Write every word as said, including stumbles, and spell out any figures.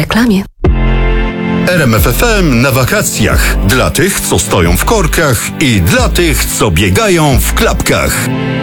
reklamie. R M F F M na wakacjach. Dla tych, co stoją w korkach i dla tych, co biegają w klapkach.